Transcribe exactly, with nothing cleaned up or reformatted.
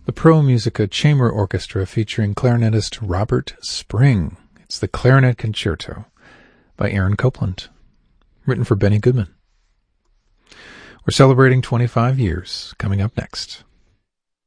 the Pro Musica Chamber Orchestra featuring clarinetist Robert Spring. It's the Clarinet Concerto by Aaron Copland, written for Benny Goodman. We're celebrating twenty-five years coming up next.